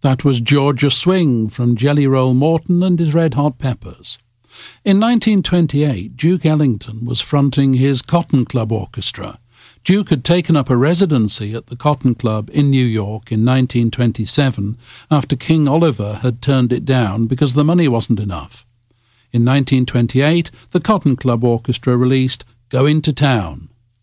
That was Georgia Swing from Jelly Roll Morton and his Red Hot Peppers. In 1928, Duke Ellington was fronting his Cotton Club Orchestra. Duke had taken up a residency at the Cotton Club in New York in 1927 after King Oliver had turned it down because the money wasn't enough. In 1928, the Cotton Club Orchestra released Go Into Town.